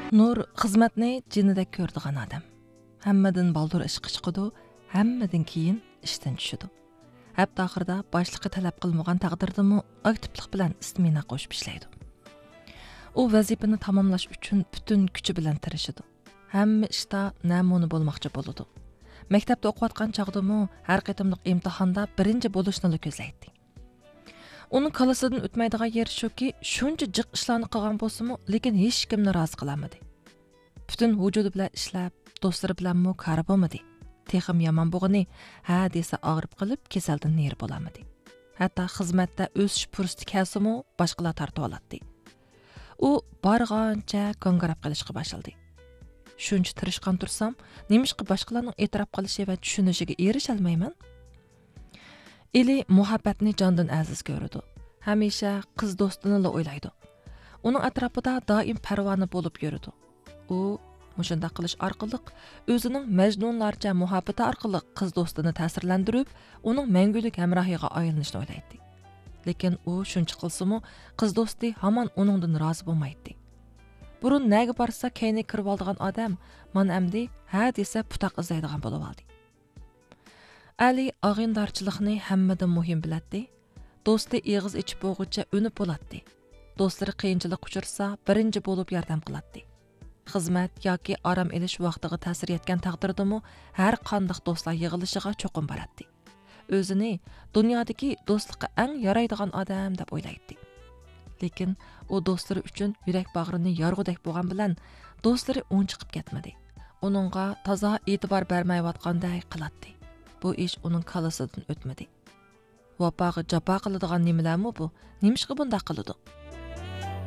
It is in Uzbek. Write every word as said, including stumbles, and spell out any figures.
Nur xizmatni jinidek ko'rdigan odam. Hammadan baldur ishqi chiqidi, hammadan keyin ishdan tushidi. Hatto oxirida boshliqqa talab qilmagan taqdirdami aktivlik bilan istimina qo'shib ishlaydi. U vazifani tamomlash uchun butun kuchi bilan tirishidi. Hamma ishda namuna bo'lmoqchi bo'ladi. Maktabda o'qiyotgan chaqdimi har qatimliq imtihonda birinchi bo'lishni ko'zlaydi. Uning qalasidan o'tmaydigan yer shuki, shuncha jiq ishlarni qilgan bo'lsa-mu, lekin hech kimni rozi qilolmadi. Butun vujudi bilan ishlab, do'stlari bilanmi kari bo'lmadi. Texim yomon bo'g'ini, ha desa og'rib qilib, kasaldan ner bo'lamadi. Hatto xizmatda o'sish fursati kelsa-mu, boshqalar tortib oladi. U borgancha kongrab qilishga boshladi. Shuncha tirishgan tursam, nemishqa boshqalarning e'tirof qilishi va tushunishiga erisha olmayman? Eli muhabbatni jondan aziz ko'radi. Hamisha qiz do'stini o'ylaydi. Uning atrofida doim parvona bo'lib yuradi. U mushunda qilish orqali o'zining majnunlarcha muhabbati orqali qiz do'stini ta'sirlantirib, uning mangulik hamrohiga aylanishni o'ylaydi. Lekin u shuncha qilsa-mu, qiz do'sti hamon uningdan rozi bo'lmaydi. Burun naga borsa, kayni kirib oldigan odam, "Men amdi ha" desa putaq izlaydigan bo'lib oldi. Ali og'indarchilikni hammadan muhim biladi. Do'sti eg'iz ichib bo'g'icha unib bo'ladi. Do'stlari qiyinchilik uchirsa, birinchi bo'lib yordam qiladi. Xizmat yoki orom elish vaqtiga ta'sir etgan taqdirdami, har qanday do'stlar yig'ilishiga cho'qim boradi. O'zini dunyodagi do'stlikqa eng yaraydigan odam deb o'ylaydi. Lekin u do'stlari uchun yurak bag'rini yorg'udek bo'lgan bilan do'stlari o'ng chiqib ketmadi. Uningga toza e'tibor bermayotganday qiladi. Bu ish uning qalasidan o'tmadi. Vafoga jafo qiladigan nimalarmi bu? Nimishqa bunday qiladi?